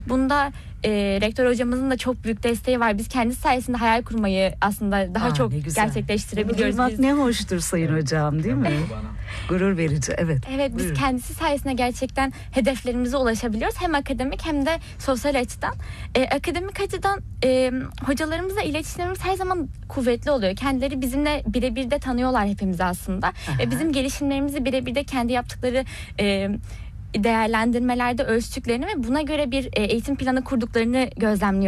Bunda rektör hocamızın da çok büyük desteği var. Biz kendisi sayesinde hayal kurmayı aslında daha çok gerçekleştirebiliyoruz. Duymak ne hoştur sayın hocam, değil mi? Gurur verici, evet. Evet, biz kendisi sayesinde gerçekten hedeflerimize ulaşabiliyoruz. Hem akademik hem de sosyal açıdan. Akademik açıdan hocalarımızla iletişimimiz her zaman kuvvetli oluyor. Kendileri bizimle birebir de tanıyorlar hepimizi aslında. Bizim gelişimlerimizi birebir de kendi yaptıkları değerlendirmelerde ölçtüklerini ve buna göre bir eğitim planı kurduklarını gözlemliyoruz.